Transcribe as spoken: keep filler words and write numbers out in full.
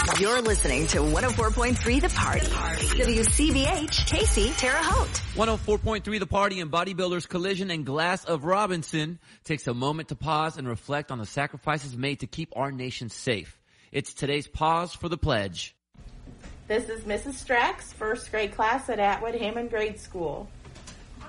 You're listening to one oh four point three The Party. W C B H, Casey, Terre Haute. one oh four point three The Party and Bodybuilders Collision and Glass of Robinson takes a moment to pause and reflect on the sacrifices made to keep our nation safe. It's today's Pause for the Pledge. This is Missus Strax, first grade class at Atwood Hammond Grade School.